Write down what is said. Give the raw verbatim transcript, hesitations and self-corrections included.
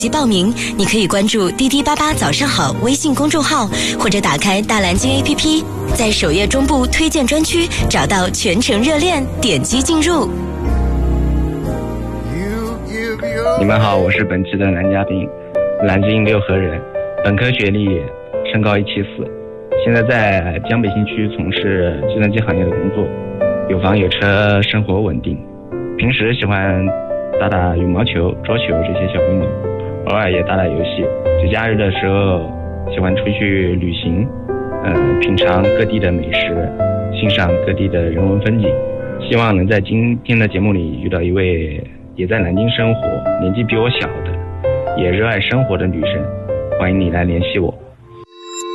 及报名，你可以关注滴滴八八早上好微信公众号，或者打开大蓝鲸 A P P， 在首页中部推荐专区找到全程热恋，点击进入。 你们好，我是本期的男嘉宾，南京六合人，本科学历，身高一七四，现在在江北新区从事计算机行业的工作，有房有车，生活稳定。平时喜欢打打羽毛球、桌球这些小运动，偶尔也打打游戏。节假日的时候喜欢出去旅行，呃，品尝各地的美食，欣赏各地的人文风景。希望能在今天的节目里遇到一位也在南京生活，年纪比我小的，也热爱生活的女生。欢迎你来联系我。